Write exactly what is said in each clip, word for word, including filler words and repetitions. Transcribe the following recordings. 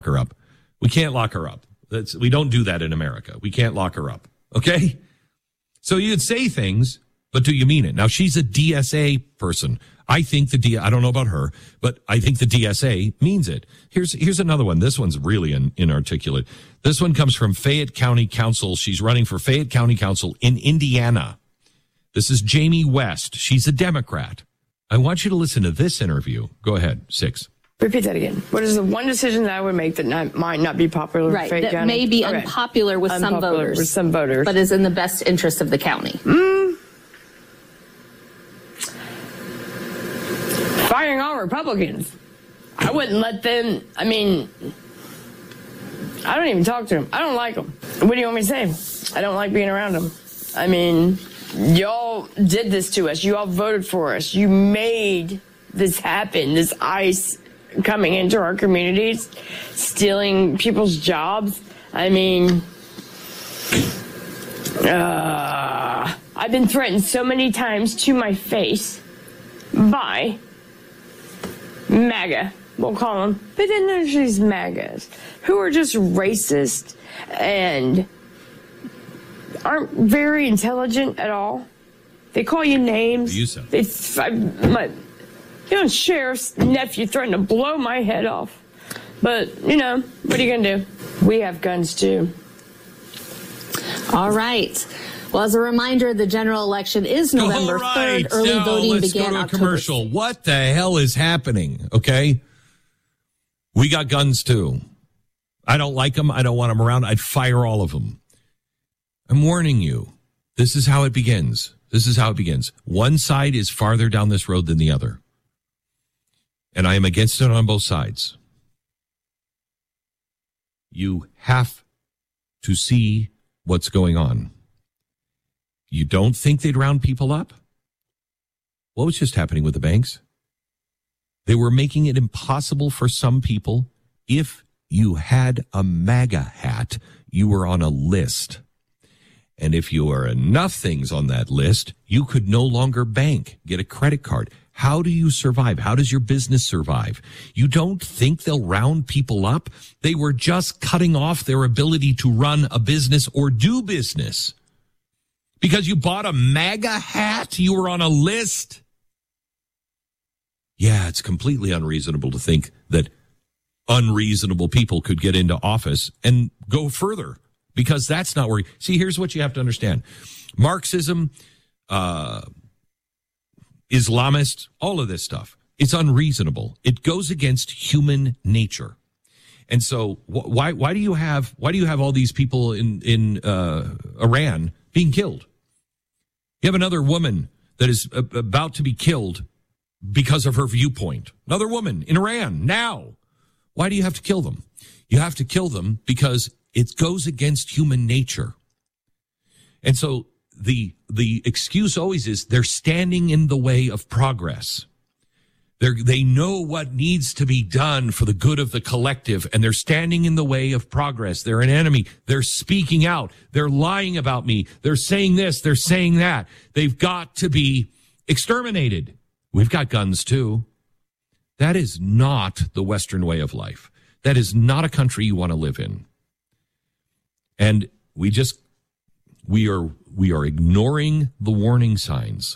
her up. We can't lock her up. That's, we don't do that in America. We can't lock her up. Okay? So you'd say things, but do you mean it? Now, she's a D S A person. I think the D, I don't know about her, but I think the D S A means it. Here's, here's another one. This one's really in, inarticulate. This one comes from Fayette County Council. She's running for Fayette County Council in Indiana. This is Jamie West. She's a Democrat. I want you to listen to this interview. Go ahead, six. Repeat that again. What is the one decision that I would make that not, might not be popular? Right, that County? may be okay. unpopular with unpopular some voters, with some voters, but is in the best interest of the county. Mm. Firing all Republicans. I wouldn't let them. I mean, I don't even talk to them. I don't like them. What do you want me to say? I don't like being around them. I mean, y'all did this to us. You all voted for us. You made this happen. This ICE coming into our communities, stealing people's jobs. I mean, uh, I've been threatened so many times to my face by MAGA, we'll call them, but then there's these MAGAs who are just racist and aren't very intelligent at all. They call you names. You said. They, I, my, you know, sheriff's nephew threatened to blow my head off. But, you know, what are you going to do? We have guns, too. All right. Well, as a reminder, the general election is November right. third. Early no, voting let's began go to a October commercial. What the hell is happening? Okay. We got guns, too. I don't like them. I don't want them around. I'd fire all of them. I'm warning you. This is how it begins. This is how it begins. One side is farther down this road than the other. And I am against it on both sides. You have to see what's going on. You don't think they'd round people up? What was just happening with the banks? They were making it impossible for some people. If you had a MAGA hat, you were on a list. And if you are enough things on that list, you could no longer bank, get a credit card. How do you survive? How does your business survive? You don't think they'll round people up? They were just cutting off their ability to run a business or do business. Because you bought a MAGA hat, you were on a list. Yeah, it's completely unreasonable to think that unreasonable people could get into office and go further. Because that's not where... See, here's what you have to understand. Marxism, uh, Islamist, all of this stuff, it's unreasonable. It goes against human nature. And so wh- why why do you have why do you have all these people in, in uh, Iran being killed? You have another woman that is a- about to be killed because of her viewpoint. Another woman in Iran now. Why do you have to kill them? You have to kill them because it goes against human nature. And so the the excuse always is they're standing in the way of progress. They're, they know what needs to be done for the good of the collective, and they're standing in the way of progress. They're an enemy. They're speaking out. They're lying about me. They're saying this. They're saying that. They've got to be exterminated. We've got guns, too. That is not the Western way of life. That is not a country you want to live in. And we just, we are, we are ignoring the warning signs.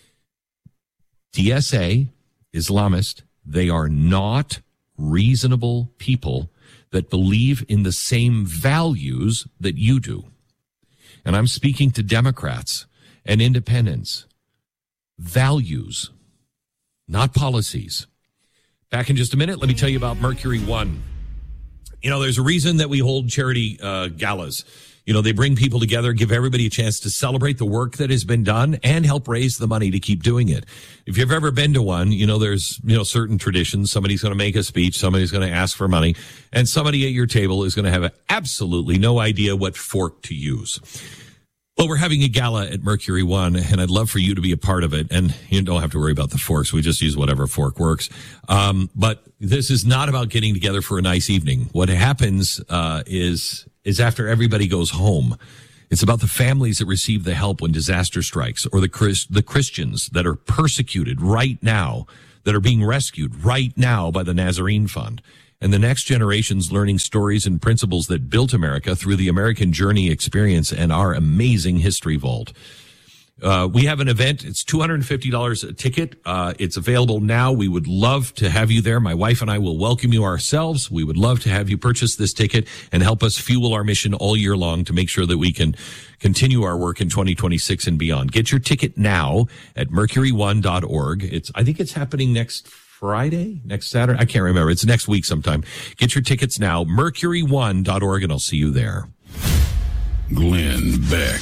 D S A, Islamist, they are not reasonable people that believe in the same values that you do. And I'm speaking to Democrats and independents. Values, not policies. Back in just a minute, let me tell you about Mercury One. You know, there's a reason that we hold charity uh, galas. You know, they bring people together, give everybody a chance to celebrate the work that has been done and help raise the money to keep doing it. If you've ever been to one, you know, there's, you know, certain traditions. Somebody's going to make a speech. Somebody's going to ask for money. And somebody at your table is going to have absolutely no idea what fork to use. Well, we're having a gala at Mercury One, and I'd love for you to be a part of it. And you don't have to worry about the forks. We just use whatever fork works. Um, but this is not about getting together for a nice evening. What happens uh, is is after everybody goes home, it's about the families that receive the help when disaster strikes, or the Chris, the Christians that are persecuted right now, that are being rescued right now by the Nazarene Fund. and the next generation's learning stories and principles that built America through the American Journey experience and our amazing History Vault. Uh, we have an event. It's two hundred fifty dollars a ticket. Uh, it's available now. We would love to have you there. My wife and I will welcome you ourselves. We would love to have you purchase this ticket and help us fuel our mission all year long to make sure that we can continue our work in twenty twenty-six and beyond. Get your ticket now at mercury one dot org. It's, I think it's happening next Friday, next Saturday. I can't remember. It's next week sometime. Get your tickets now, mercury one dot org, and I'll see you there. Glenn Beck.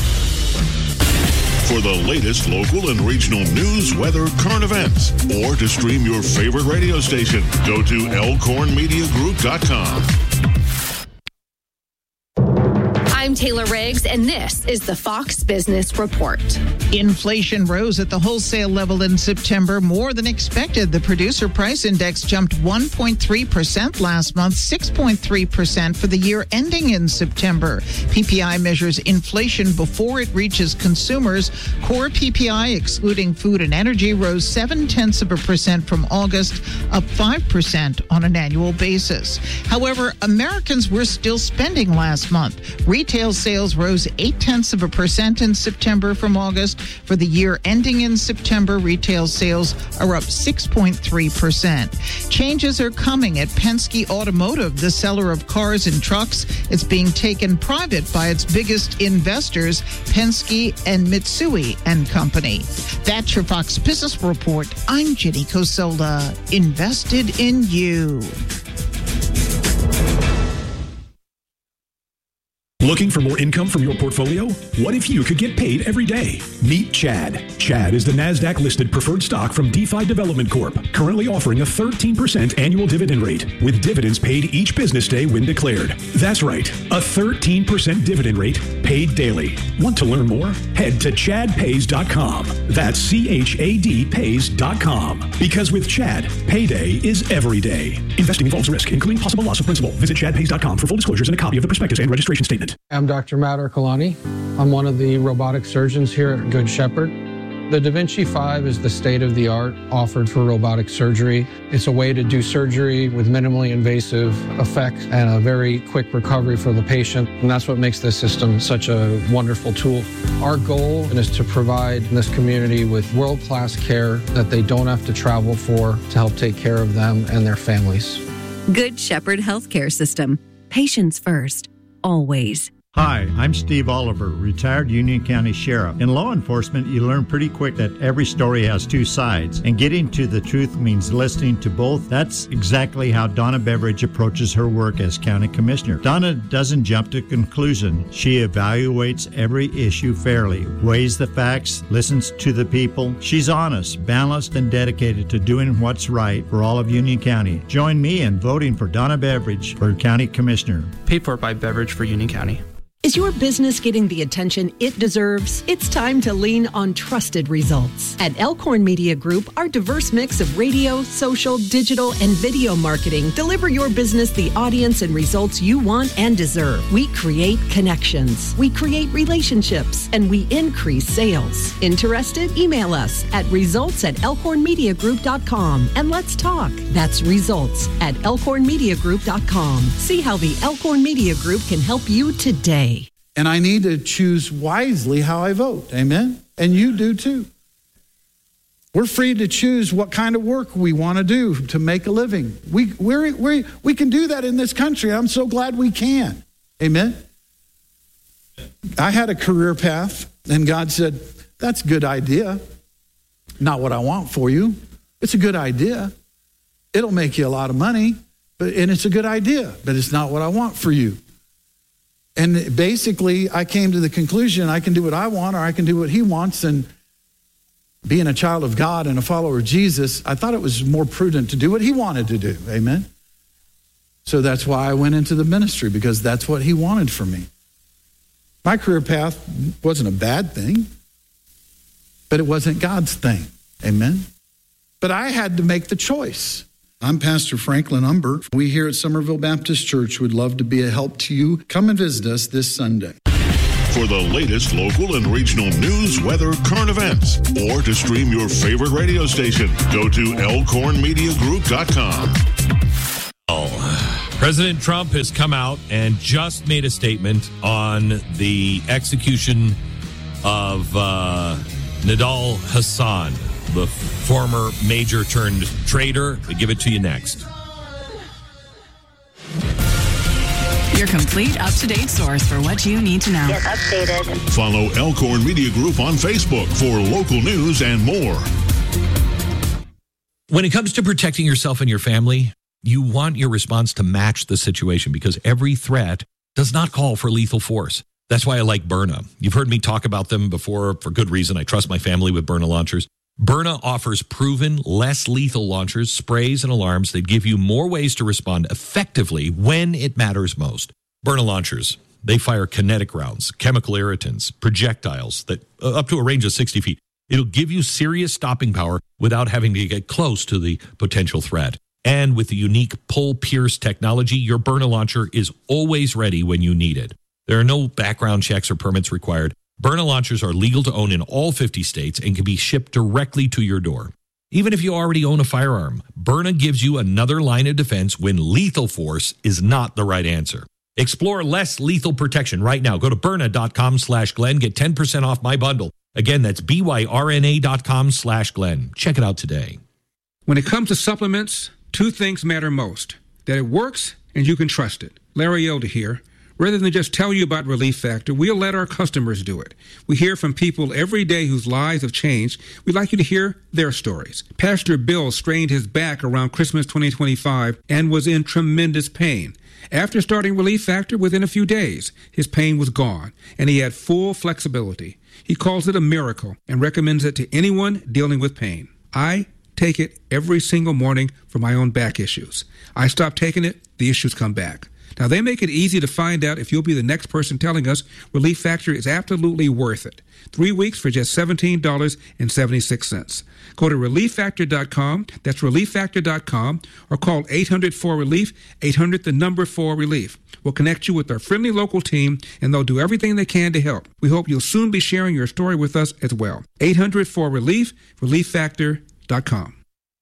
For the latest local and regional news, weather, current events, or to stream your favorite radio station, go to elkhorn media group dot com. I'm Taylor Riggs, and this is the Fox Business Report. Inflation rose at the wholesale level in September more than expected. The producer price index jumped one point three percent last month, six point three percent for the year ending in September. P P I measures inflation before it reaches consumers. Core P P I, excluding food and energy, rose seven tenths of a percent from August, up five percent on an annual basis. However, Americans were still spending last month. Retail sales rose eight tenths of a percent in September from August. For the year ending in September, retail sales are up six point three percent. Changes are coming at Penske Automotive, the seller of cars and trucks. It's being taken private by its biggest investors, Penske and Mitsui and Company. That's your Fox Business Report. I'm Jenny Cosola. Invested in you. Looking for more income from your portfolio? What if you could get paid every day? Meet Chad. Chad is the NASDAQ-listed preferred stock from DeFi Development Corp, currently offering a thirteen percent annual dividend rate, with dividends paid each business day when declared. That's right, a thirteen percent dividend rate paid daily. Want to learn more? Head to chad pays dot com. That's C H A D pays dot com. Because with Chad, payday is every day. Investing involves risk, including possible loss of principal. Visit chad pays dot com for full disclosures and a copy of the prospectus and registration statement. I'm Doctor Matt Arcolani. I'm one of the robotic surgeons here at Good Shepherd. The Da Vinci five is the state-of-the-art offered for robotic surgery. It's a way to do surgery with minimally invasive effects and a very quick recovery for the patient. And that's what makes this system such a wonderful tool. Our goal is to provide this community with world-class care that they don't have to travel for to help take care of them and their families. Good Shepherd Healthcare System. Patients first. Always. Hi, I'm Steve Oliver, retired Union County Sheriff. In law enforcement, you learn pretty quick that every story has two sides, and getting to the truth means listening to both. That's exactly how Donna Beveridge approaches her work as County Commissioner. Donna doesn't jump to conclusion. She evaluates every issue fairly, weighs the facts, listens to the people. She's honest, balanced, and dedicated to doing what's right for all of Union County. Join me in voting for Donna Beveridge for County Commissioner. Paid for by Beveridge for Union County. Is your business getting the attention it deserves? It's time to lean on trusted results. At Elkhorn Media Group, our diverse mix of radio, social, digital, and video marketing deliver your business the audience and results you want and deserve. We create connections, we create relationships, and we increase sales. Interested? Email us at results at elkhorn media group dot com and let's talk. That's results at elkhorn media group dot com. See how the Elkhorn Media Group can help you today. And I need to choose wisely how I vote. Amen? And you do too. We're free to choose what kind of work we want to do to make a living. We, we're, we we can do that in this country. I'm so glad we can. Amen? I had a career path, and God said, that's a good idea. Not what I want for you. It's a good idea. It'll make you a lot of money, but and it's a good idea, but it's not what I want for you. And basically, I came to the conclusion I can do what I want or I can do what he wants. And being a child of God and a follower of Jesus, I thought it was more prudent to do what he wanted to do. Amen? So that's why I went into the ministry, because that's what he wanted for me. My career path wasn't a bad thing, but it wasn't God's thing. Amen? But I had to make the choice. I'm Pastor Franklin Umber. We here at Somerville Baptist Church would love to be a help to you. Come and visit us this Sunday. For the latest local and regional news, weather, current events, or to stream your favorite radio station, go to elkhorn media group dot com. Oh, President Trump has come out and just made a statement on the execution of uh, Nidal Hasan, the former major turned traitor. I give it to you next. Your complete up-to-date source for what you need to know. Get updated. Follow Elkhorn Media Group on Facebook for local news and more. When it comes to protecting yourself and your family, you want your response to match the situation because every threat does not call for lethal force. That's why I like Byrna. You've heard me talk about them before for good reason. I trust my family with Byrna launchers. Byrna offers proven, less lethal launchers, sprays, and alarms that give you more ways to respond effectively when it matters most. Byrna launchers, they fire kinetic rounds, chemical irritants, projectiles that uh, up to a range of sixty feet. It'll give you serious stopping power without having to get close to the potential threat. And with the unique pull-pierce technology, your Byrna launcher is always ready when you need it. There are no background checks or permits required. Byrna launchers are legal to own in all fifty states and can be shipped directly to your door. Even if you already own a firearm, Byrna gives you another line of defense when lethal force is not the right answer. Explore less lethal protection right now. Go to Byrna.com slash Glenn. Get ten percent off my bundle. Again, that's B-Y-R-N-A dot com slash Glenn. Check it out today. When it comes to supplements, two things matter most. That it works and you can trust it. Larry Elder here. Rather than just tell you about Relief Factor, we'll let our customers do it. We hear from people every day whose lives have changed. We'd like you to hear their stories. Pastor Bill strained his back around Christmas twenty twenty-five and was in tremendous pain. After starting Relief Factor, within a few days, his pain was gone, and he had full flexibility. He calls it a miracle and recommends it to anyone dealing with pain. I take it every single morning for my own back issues. I stop taking it, the issues come back. Now, they make it easy to find out if you'll be the next person telling us Relief Factor is absolutely worth it. Three weeks for just seventeen dollars and seventy-six cents. Go to relief factor dot com, that's relief factor dot com, or call eight hundred four relief, eight hundred the number four relief. We'll connect you with our friendly local team, and they'll do everything they can to help. We hope you'll soon be sharing your story with us as well. eight hundred four relief, relief factor dot com.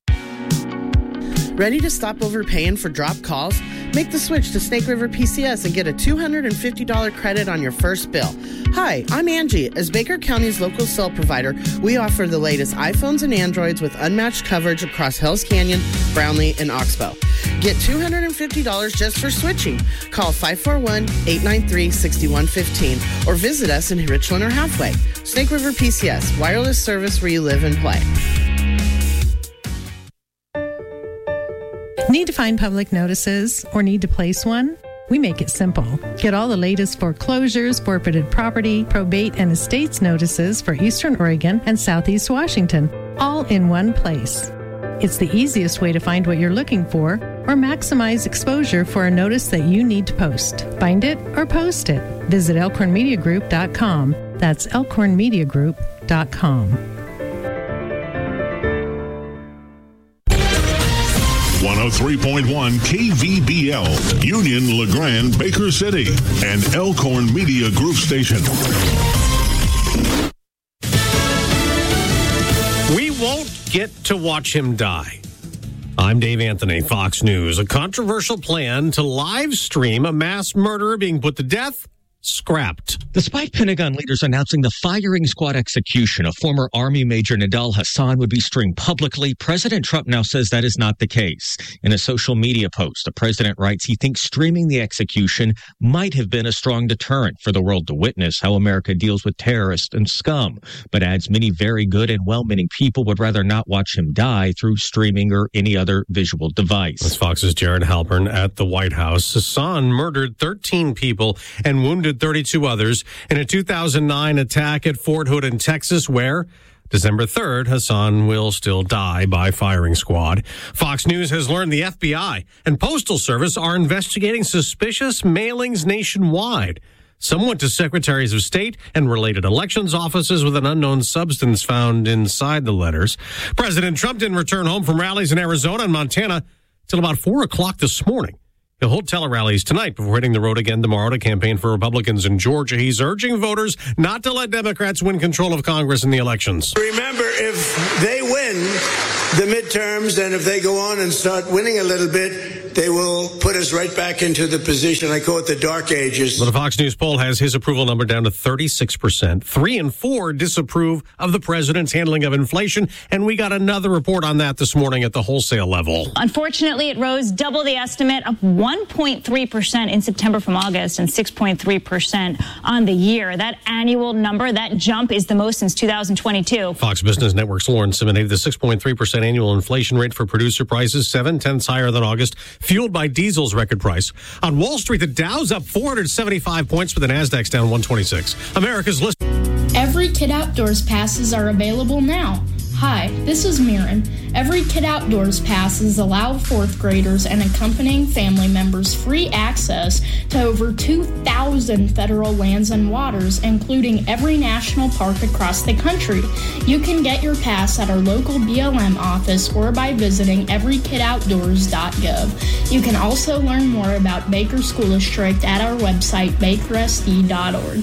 Ready to stop overpaying for drop calls? Make the switch to Snake River P C S and get a two hundred fifty dollars credit on your first bill. Hi, I'm Angie. As Baker County's local cell provider, we offer the latest iPhones and Androids with unmatched coverage across Hells Canyon, Brownlee, and Oxbow. Get two hundred fifty dollars just for switching. Call five four one, eight nine three, six one one five or visit us in Richland or Halfway. Snake River P C S, wireless service where you live and play. Need to find public notices or need to place one? We make it simple. Get all the latest foreclosures, forfeited property, probate, and estates notices for Eastern Oregon and Southeast Washington, all in one place. It's the easiest way to find what you're looking for or maximize exposure for a notice that you need to post. Find it or post it. Visit elkhorn media group dot com. That's elkhorn media group dot com. one oh three point one K V B L, Union, LeGrand, Baker City, and Elkhorn Media Group Station. We won't get to watch him die. I'm Dave Anthony, Fox News. A controversial plan to live stream a mass murderer being put to death scrapped. Despite Pentagon leaders announcing the firing squad execution of former Army Major Nidal Hasan would be streamed publicly, President Trump now says that is not the case. In a social media post, the president writes he thinks streaming the execution might have been a strong deterrent for the world to witness how America deals with terrorists and scum, but adds many very good and well-meaning people would rather not watch him die through streaming or any other visual device. That's Fox's Jared Halpern at the White House. Hasan murdered thirteen people and wounded thirty-two others in a two thousand nine attack at Fort Hood in Texas, where December third, Hasan will still die by firing squad. Fox News has learned the F B I and Postal Service are investigating suspicious mailings nationwide. Some went to secretaries of state and related elections offices with an unknown substance found inside the letters. President Trump didn't return home from rallies in Arizona and Montana till about four o'clock this morning. He'll hold tele-rallies tonight before hitting the road again tomorrow to campaign for Republicans in Georgia. He's urging voters not to let Democrats win control of Congress in the elections. Remember, if they win the midterms and if they go on and start winning a little bit, they will put us right back into the position, I call it the dark ages. Well, the Fox News poll has his approval number down to thirty-six percent. Three and four disapprove of the president's handling of inflation. And we got another report on that this morning at the wholesale level. Unfortunately, it rose double the estimate of one point three percent in September from August and six point three percent on the year. That annual number, that jump is the most since two thousand twenty-two. Fox Business Network's Lauren Simonet, the six point three percent annual inflation rate for producer prices, seven tenths higher than August, fueled by diesel's record price. On Wall Street, the Dow's up four hundred seventy-five points, but the Nasdaq's down one twenty-six. America's list. Every Kid Outdoors passes are available now. Hi, this is Mirren. Every Kid Outdoors passes allow fourth graders and accompanying family members free access to over two thousand federal lands and waters, including every national park across the country. You can get your pass at our local B L M office or by visiting every kid outdoors dot gov. You can also learn more about Baker School District at our website, baker s d dot org.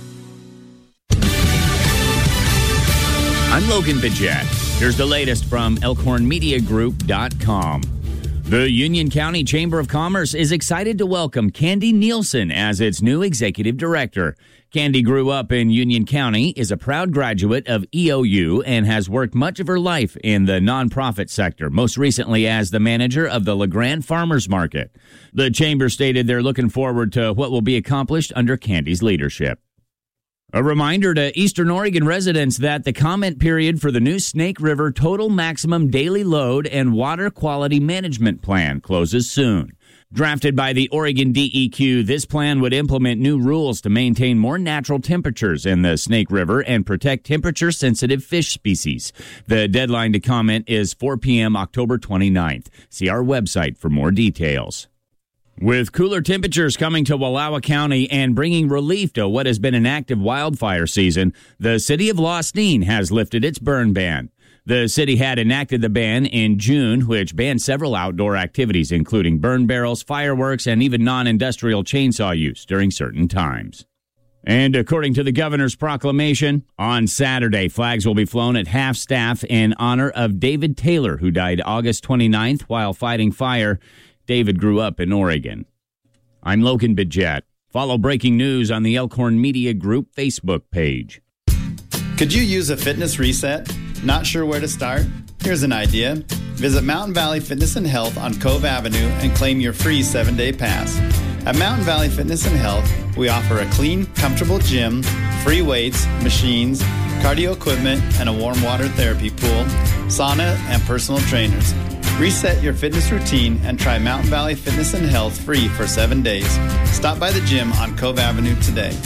I'm Logan Bidget. Here's the latest from elkhorn media group dot com. The Union County Chamber of Commerce is excited to welcome Candy Nielsen as its new executive director. Candy grew up in Union County, is a proud graduate of E O U, and has worked much of her life in the nonprofit sector, most recently as the manager of the LeGrand Farmers Market. The Chamber stated they're looking forward to what will be accomplished under Candy's leadership. A reminder to Eastern Oregon residents that the comment period for the new Snake River Total Maximum Daily Load and Water Quality Management Plan closes soon. Drafted by the Oregon D E Q, this plan would implement new rules to maintain more natural temperatures in the Snake River and protect temperature-sensitive fish species. The deadline to comment is four p.m. October twenty-ninth. See our website for more details. With cooler temperatures coming to Wallowa County and bringing relief to what has been an active wildfire season, the city of Lostine has lifted its burn ban. The city had enacted the ban in June, which banned several outdoor activities, including burn barrels, fireworks, and even non-industrial chainsaw use during certain times. And according to the governor's proclamation, on Saturday, flags will be flown at half-staff in honor of David Taylor, who died August twenty-ninth while fighting fire. David grew up in Oregon. I'm Logan Bidget. Follow breaking news on the Elkhorn Media Group Facebook page. Could you use a fitness reset? Not sure where to start? Here's an idea. Visit Mountain Valley Fitness and Health on Cove Avenue and claim your free seven-day pass. At Mountain Valley Fitness and Health, we offer a clean, comfortable gym, free weights, machines, cardio equipment, and a warm water therapy pool, sauna, and personal trainers. Reset your fitness routine and try Mountain Valley Fitness and Health free for seven days. Stop by the gym on Cove Avenue today.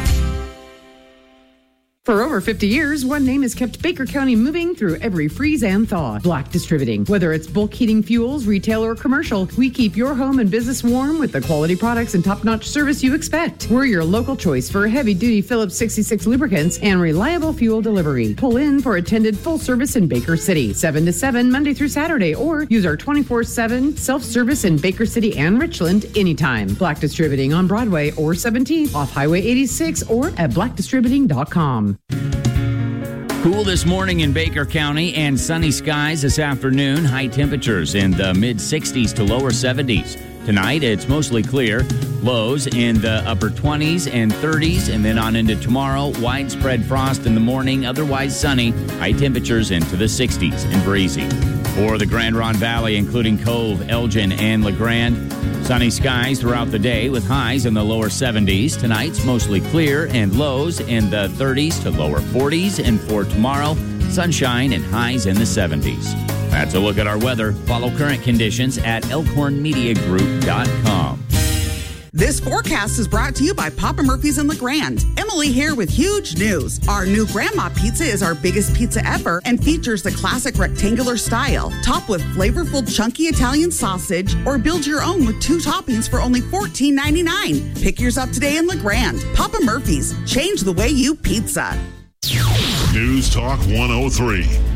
For over fifty years, one name has kept Baker County moving through every freeze and thaw. Black Distributing. Whether it's bulk heating fuels, retail, or commercial, we keep your home and business warm with the quality products and top-notch service you expect. We're your local choice for heavy-duty Phillips sixty-six lubricants and reliable fuel delivery. Pull in for attended full service in Baker City, seven to seven, Monday through Saturday, or use our twenty-four seven self-service in Baker City and Richland anytime. Black Distributing on Broadway or seventeenth off Highway eighty-six or at black distributing dot com. Cool this morning in Baker County and sunny skies this afternoon. High temperatures in the mid sixties to lower seventies. Tonight, it's mostly clear. Lows in the upper twenties and thirties, and then on into tomorrow, widespread frost in the morning, otherwise sunny. High temperatures into the sixties and breezy. For the Grand Ronde Valley, including Cove, Elgin, and LeGrand, sunny skies throughout the day with highs in the lower seventies. Tonight's mostly clear and lows in the thirties to lower forties. And for tomorrow, sunshine and highs in the seventies. That's a look at our weather. Follow current conditions at elkhorn media group dot com. This forecast is brought to you by Papa Murphy's in LeGrand. Emily here with huge news. Our new Grandma Pizza is our biggest pizza ever and features the classic rectangular style, topped with flavorful chunky Italian sausage, or build your own with two toppings for only fourteen ninety-nine. Pick yours up today in LeGrand. Papa Murphy's, change the way you pizza. News Talk one oh three,